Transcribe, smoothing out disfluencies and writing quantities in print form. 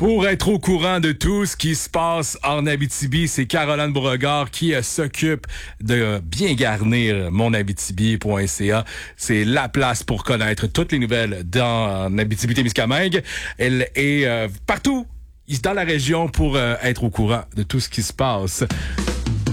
Pour être au courant de tout ce qui se passe en Abitibi, c'est Caroline Beauregard qui s'occupe de bien garnir monabitibi.ca. C'est la place pour connaître toutes les nouvelles dans Abitibi-Témiscamingue. Elle est partout dans la région pour être au courant de tout ce qui se passe.